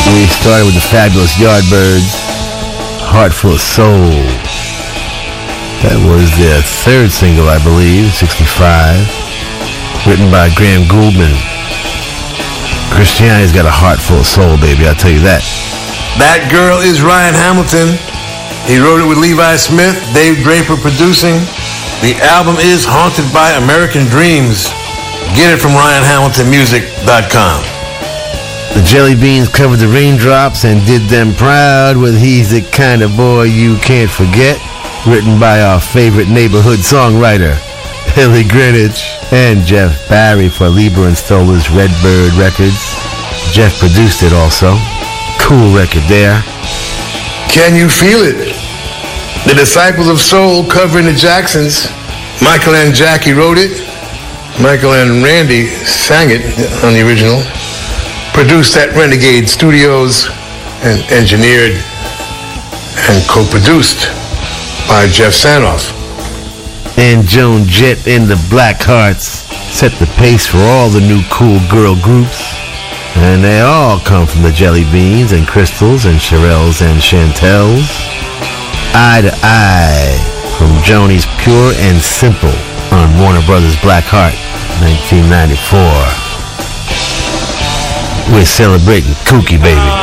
We started with the Fabulous Yardbirds, Heart Full of Soul. That was their third single, I believe, 65. Written by Graham Gouldman. Christianity's got a heart full of soul, baby, I'll tell you that. That Girl is Ryan Hamilton. He wrote it with Levi Smith, Dave Draper producing. The album is Haunted by American Dreams. Get it from RyanHamiltonMusic.com. The Jelly Beans covered the Raindrops and did them proud with He's the Kind of Boy You Can't Forget, written by our favorite neighborhood songwriter, Billy Greenwich, and Jeff Barry for Lieber and Stoller's Redbird Records. Jeff produced it also. Cool record there. Can You Feel It? The Disciples of Soul covering the Jacksons. Michael and Jackie wrote it. Michael and Randy sang it on the original. Produced at Renegade Studios and engineered and co-produced by Jeff Sanoff. And Joan Jett and the Blackhearts set the pace for all the new cool girl groups. And they all come from the Jelly Beans and Crystals and Shirelles and Chantels. Eye to Eye from Joni's Pure and Simple on Warner Brothers Blackheart, 1994. We're celebrating Kooky, baby.